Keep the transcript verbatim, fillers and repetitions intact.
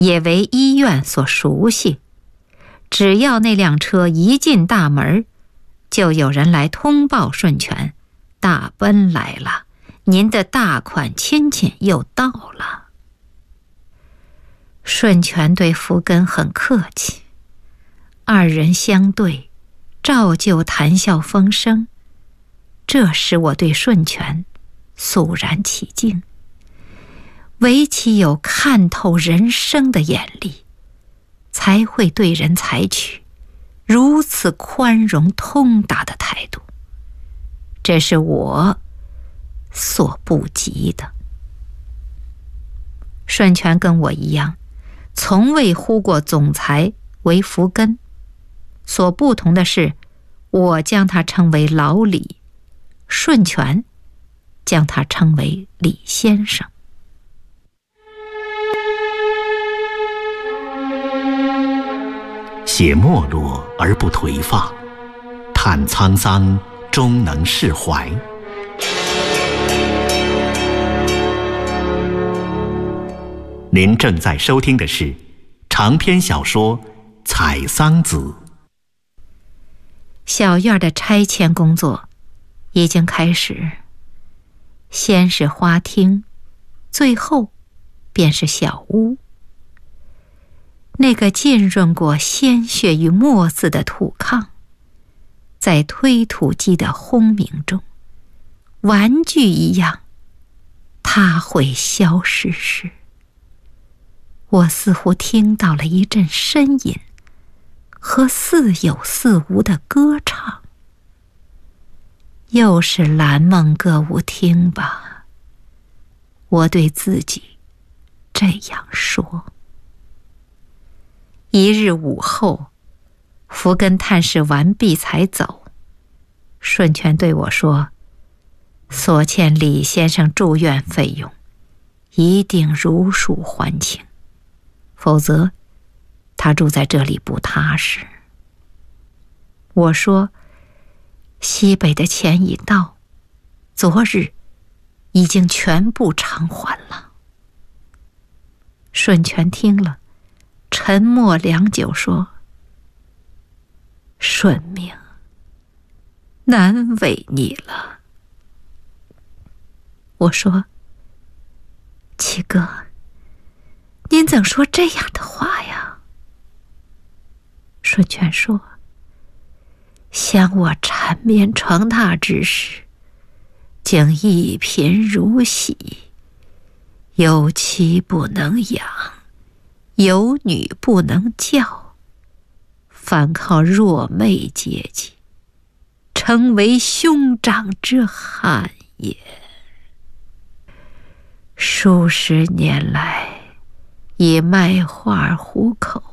也为医院所熟悉。只要那辆车一进大门，就有人来通报顺全，大奔来了，您的大款亲戚又到了。顺全对福根很客气，二人相对，照旧谈笑风生，这使我对顺全肃然起敬。唯其有看透人生的眼力，才会对人采取如此宽容通达的态度，这是我所不及的。顺全跟我一样，从未呼过总裁为福根，所不同的是，我将他称为老李，顺全将他称为李先生。 写没落而不颓放，叹沧桑终能释怀。您正在收听的是长篇小说《采桑子》。 小院的拆迁工作已经开始，先是花厅，最后便是小屋。那个浸润过鲜血与墨渍的土炕，在推土机的轰鸣中，玩具一样，它会消失时，我似乎听到了一阵呻吟和似有似无的歌唱。又是蓝梦歌舞厅吧，我对自己这样说。一日午后，福根探视完毕才走，顺全对我说，所欠李先生住院费用一定如数还清，否则他住在这里不踏实。我说，西北的钱已到，昨日已经全部偿还了。顺全听了，沉默良久，说，顺明，难为你了。我说，七哥，您怎说这样的话呀？顺全说，想我缠绵床榻之时，竟一贫如洗，有妻不能养，有女不能教，反靠弱妹阶级，成为兄长之憾也。数十年来，以卖画糊口，